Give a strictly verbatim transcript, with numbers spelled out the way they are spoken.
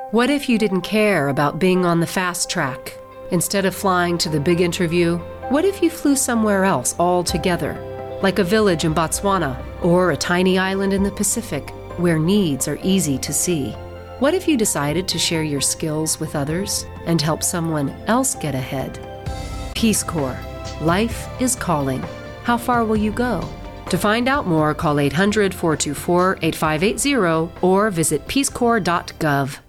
What if you didn't care about being on the fast track? Instead of flying to the big interview, what if you flew somewhere else altogether? Like a village in Botswana or a tiny island in the Pacific where needs are easy to see. What if you decided to share your skills with others and help someone else get ahead? Peace Corps. Life is calling. How far will you go? To find out more, call eight hundred, four two four, eight five eight zero or visit peace corps dot gov.